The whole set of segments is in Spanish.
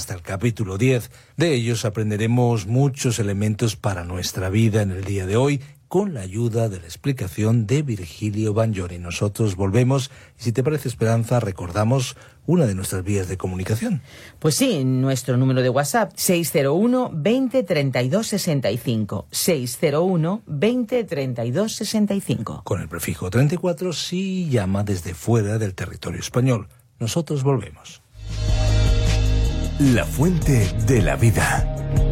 hasta el capítulo 10. De ellos aprenderemos muchos elementos para nuestra vida en el día de hoy, con la ayuda de la explicación de Virgilio Bagnoni. Nosotros volvemos, y si te parece, Esperanza, recordamos una de nuestras vías de comunicación. Pues sí, nuestro número de WhatsApp, 601 20 32 65. 601 20 32 65. Con el prefijo 34 si llama desde fuera del territorio español. Nosotros volvemos. La fuente de la vida.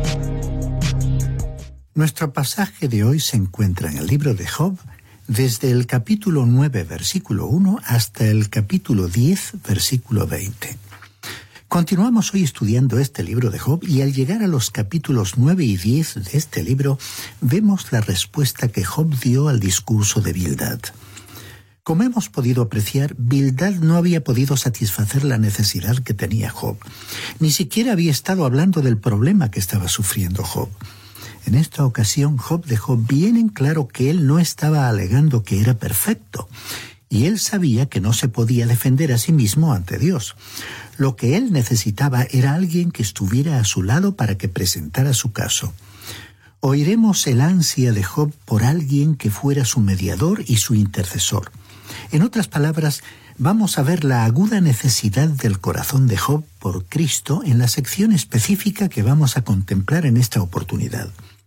Nuestro pasaje de hoy se encuentra en el libro de Job, desde el capítulo 9, versículo 1, hasta el capítulo 10, versículo 20. Continuamos hoy estudiando este libro de Job, y al llegar a los capítulos 9 y 10 de este libro, vemos la respuesta que Job dio al discurso de Bildad. Como hemos podido apreciar, Bildad no había podido satisfacer la necesidad que tenía Job. Ni siquiera había estado hablando del problema que estaba sufriendo Job. En esta ocasión, Job dejó bien en claro que él no estaba alegando que era perfecto, y él sabía que no se podía defender a sí mismo ante Dios. Lo que él necesitaba era alguien que estuviera a su lado para que presentara su caso. Oiremos el ansia de Job por alguien que fuera su mediador y su intercesor. En otras palabras, vamos a ver la aguda necesidad del corazón de Job por Cristo en la sección específica que vamos a contemplar en esta oportunidad.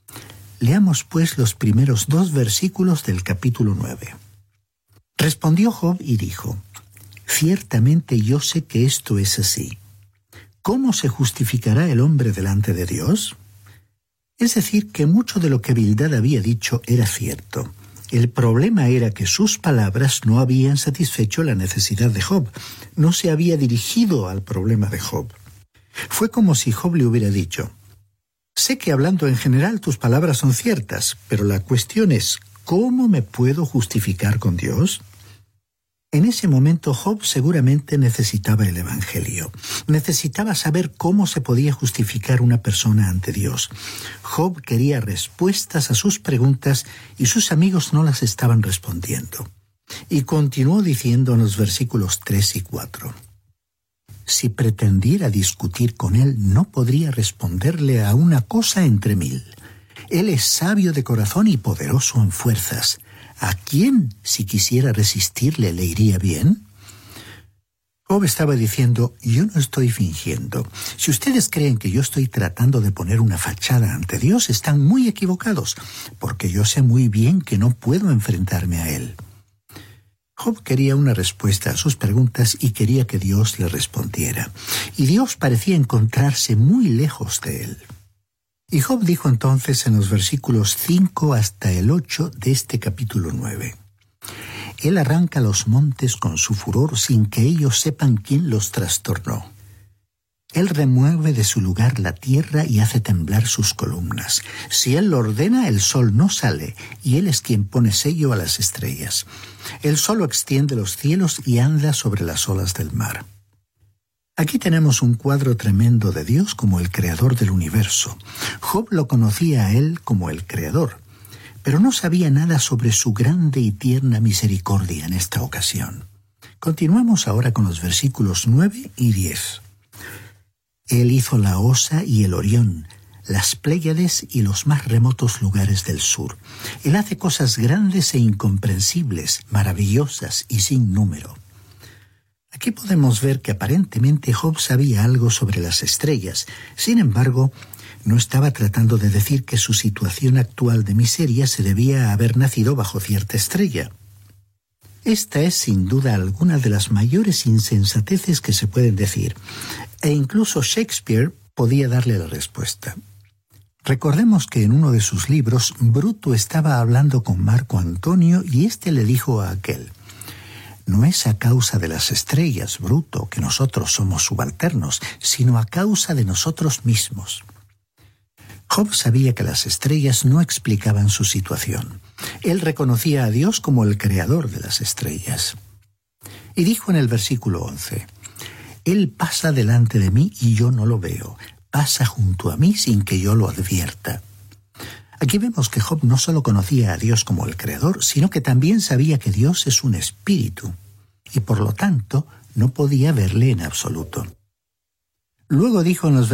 Leamos pues los primeros 2 versículos del capítulo 9. Respondió Job y dijo: «Ciertamente yo sé que esto es así. ¿Cómo se justificará el hombre delante de Dios?». Es decir, que mucho de lo que Bildad había dicho era cierto. El problema era que sus palabras no habían satisfecho la necesidad de Job. No se había dirigido al problema de Job. Fue como si Job le hubiera dicho: «Sé que hablando en general tus palabras son ciertas, pero la cuestión es, ¿cómo me puedo justificar con Dios?». En ese momento Job seguramente necesitaba el Evangelio. Necesitaba saber cómo se podía justificar una persona ante Dios. Job quería respuestas a sus preguntas y sus amigos no las estaban respondiendo. Y continuó diciendo en los versículos 3 y 4. «Si pretendiera discutir con él, no podría responderle a una cosa entre 1000. Él es sabio de corazón y poderoso en fuerzas. ¿A quién, si quisiera resistirle, le iría bien?». Job estaba diciendo: «Yo no estoy fingiendo. Si ustedes creen que yo estoy tratando de poner una fachada ante Dios, están muy equivocados, porque yo sé muy bien que no puedo enfrentarme a Él». Job quería una respuesta a sus preguntas y quería que Dios le respondiera. Y Dios parecía encontrarse muy lejos de él. Y Job dijo entonces en los versículos 5 hasta el 8 de este capítulo 9. «Él arranca los montes con su furor sin que ellos sepan quién los trastornó. Él remueve de su lugar la tierra y hace temblar sus columnas. Si Él lo ordena, el sol no sale, y Él es quien pone sello a las estrellas. Él solo extiende los cielos y anda sobre las olas del mar». Aquí tenemos un cuadro tremendo de Dios como el creador del universo. Job lo conocía a Él como el creador, pero no sabía nada sobre su grande y tierna misericordia en esta ocasión. Continuamos ahora con los versículos 9 y 10. «Él hizo la Osa y el Orión, las Pléyades y los más remotos lugares del sur. Él hace cosas grandes e incomprensibles, maravillosas y sin número». Aquí podemos ver que aparentemente Job sabía algo sobre las estrellas. Sin embargo, no estaba tratando de decir que su situación actual de miseria se debía a haber nacido bajo cierta estrella. Esta es sin duda alguna de las mayores insensateces que se pueden decir, e incluso Shakespeare podía darle la respuesta. Recordemos que en uno de sus libros, Bruto estaba hablando con Marco Antonio y éste le dijo a aquel: «No es a causa de las estrellas, Bruto, que nosotros somos subalternos, sino a causa de nosotros mismos». Job sabía que las estrellas no explicaban su situación. Él reconocía a Dios como el creador de las estrellas. Y dijo en el versículo 11: «Él pasa delante de mí y yo no lo veo. Pasa junto a mí sin que yo lo advierta». Aquí vemos que Job no solo conocía a Dios como el creador, sino que también sabía que Dios es un espíritu, y por lo tanto no podía verle en absoluto. Luego dijo en los